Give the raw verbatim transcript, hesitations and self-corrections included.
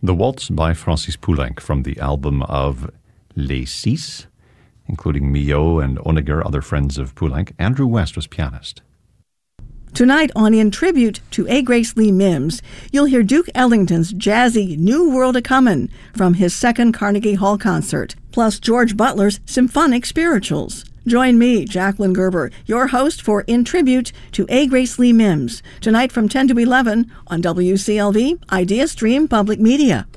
The Waltz by Francis Poulenc from the album of Les Six, including Milhaud and Honegger, other friends of Poulenc. Andrew West was pianist. Tonight on In Tribute to A. Grace Lee Mims, you'll hear Duke Ellington's jazzy New World A-Comin' from his second Carnegie Hall concert, plus George Butler's symphonic spirituals. Join me, Jacqueline Gerber, your host for In Tribute to A. Grace Lee Mims, tonight from ten to eleven on W C L V Idea Stream Public Media.